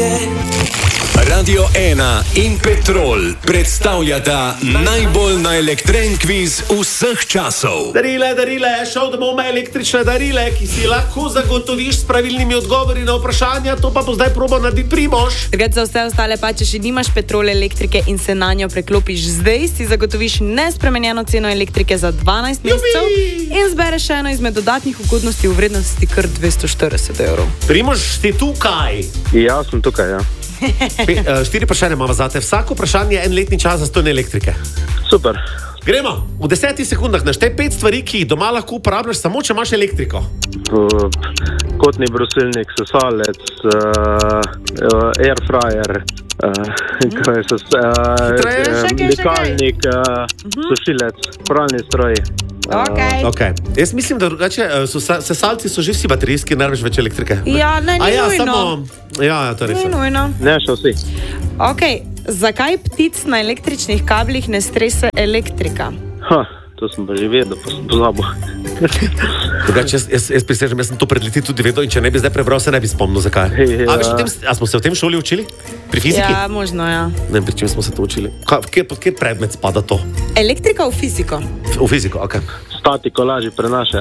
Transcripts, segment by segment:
Radio 1 in Petrol predstavljata najbolj naelektren kviz vseh časov. Darile, šel da bomo električne darile, ki si lahko zagotoviš s pravilnimi odgovori na vprašanja, to pa bo zdaj probal narediti Primož. Takrat za vse ostale pa, če še nimaš Petrol elektrike in se na njo preklopiš zdaj, si zagotoviš nespremenjeno ceno elektrike za 12 mesecev in zbereš še eno izmed dodatnih ugodnosti v vrednosti kar 240 evrov. Primož, si tukaj? Ja, sem tukaj, ja. 4 vprašanja imamo zate. Vsako vprašanje je en letni čas za stojne elektrike. Super. Gremo. V 10 sekundah naštej 5 stvari, ki jih doma lahko uporabljaš samo, če imaš elektriko. Kotni brusilnik, sesalec, airfryer, likalnik, sušilec, pralni stroj. Okay. Jaz mislim, da drugače sesalci so že vsi baterijski, ne rabiš več elektrike. Ja, ne nujno. Ja, to je res. Ne nujno. Ne, še vsi. Zakaj ptic na električnih kablih ne strese elektrika? To sem pa že vedel, pa sem pozabil. Drugače, jaz prisežem, jaz sem to pred leti tudi vedel in če ne bi zdaj prebral, se ne bi spomnil, zakaj. A smo se v tem šoli učili? Pri fiziki? Ja, možno, ja. Ne, pri čem smo se to učili? Pod kjer predmet spada to? Elektrika v fiziko. V fiziko, ok. Statiko lažje prenaša.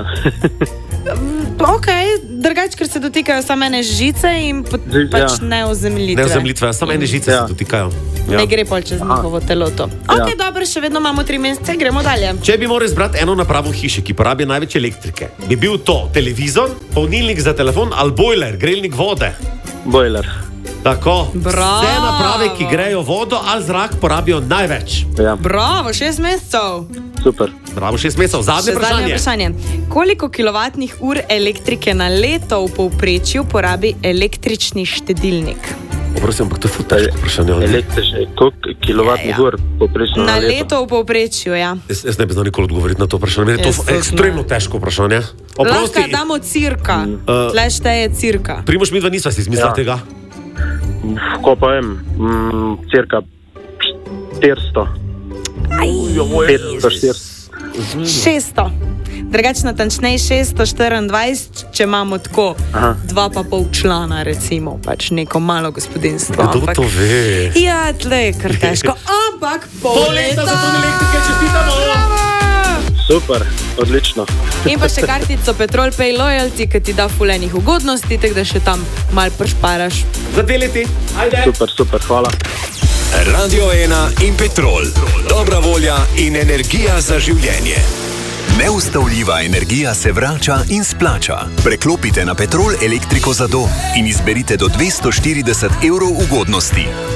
Drugače, ker se dotikajo samo ene žice in pač neozemljitve. Neozemljitve, samo ene žice se dotikajo. Ja. Ne gre pol čez njihovo telo to. Dobro, še vedno imamo 3 mesece, gremo dalje. Če bi moral izbrati eno napravo v hiši, ki porabi največ elektrike, bi bil to televizor, polnilnik za telefon ali bojler, grelnik vode? Bojler. Tako. Bravo. Vse naprave, ki grejo vodo ali zrak, porabijo največ. Ja. Bravo, 6 mesecev. Super. Bravo, 6 mesecev. Zadnje vprašanje. Koliko kilovatnih ur elektrike na leto v povprečju porabi električni štedilnik? Prosim, ampak to je ful težko vprašanje. Električni, koliko kilovatnih ur povprečno na leto v povprečju, ja. Jaz ne bi znal nikoli odgovoriti na to vprašanje. To je ekstremno težko vprašanje. Lahko damo cirka. Tle šteje cirka. Primož, midva nisva si izmislila tega. Ko pa vem, cirka 400. 600. Drugače natančnej 624, če imamo tako 2,5 člana, recimo, pač neko malo gospodinstvo. Kdo to ve? Ja, tle je kar težko. Ampak pol leta za to elektrike čestitamo! Super, odlično. In pa še kartico Petrol Pay Loyalty, ki ti da fulenih ugodnosti, tako da še tam mal pršparaš. Za 2 leti. Ajde. Super, hvala. Radio 1 in Petrol. Dobra volja in energija za življenje. Neustavljiva energija se vrača in splača. Preklopite na Petrol elektriko za dom in izberite do 240 evrov ugodnosti.